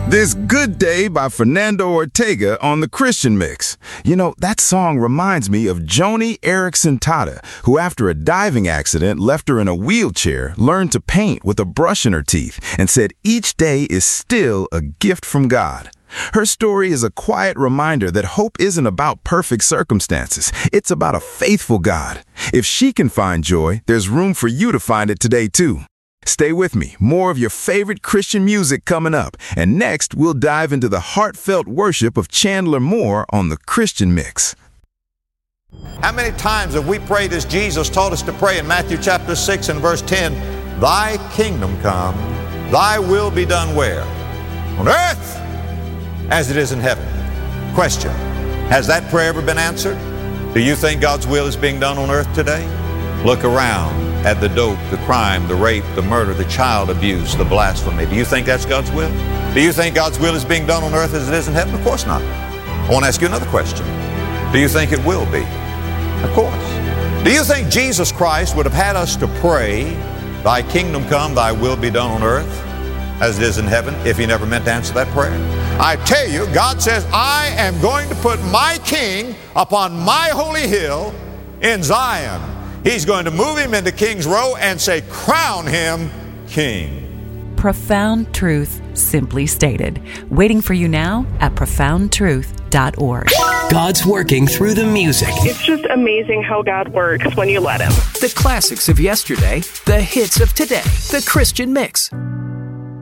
This Good Day by Fernando Ortega on the Christian Mix. You know, that song reminds me of Joni Eareckson Tada, who after a diving accident left her in a wheelchair, learned to paint with a brush in her teeth, and said each day is still a gift from God. Her story is a quiet reminder that hope isn't about perfect circumstances. It's about a faithful God. If she can find joy, there's room for you to find it today, too. Stay with me. More of your favorite Christian music coming up. And next, we'll dive into the heartfelt worship of Chandler Moore on the Christian Mix. How many times have we prayed as Jesus taught us to pray in Matthew chapter 6 and verse 10? Thy kingdom come, thy will be done where? On earth as it is in heaven. Question, has that prayer ever been answered? Do you think God's will is being done on earth today? Look around at the dope, the crime, the rape, the murder, the child abuse, the blasphemy. Do you think that's God's will? Do you think God's will is being done on earth as it is in heaven? Of course not. I want to ask you another question. Do you think it will be? Of course. Do you think Jesus Christ would have had us to pray, thy kingdom come, thy will be done on earth as it is in heaven, if he never meant to answer that prayer? I tell you, God says, I am going to put my king upon my holy hill in Zion. He's going to move him into King's Row and say, crown him king. Profound truth simply stated. Waiting for you now at profoundtruth.org. God's working through the music. It's just amazing how God works when you let him. The classics of yesterday, the hits of today, the Christian Mix.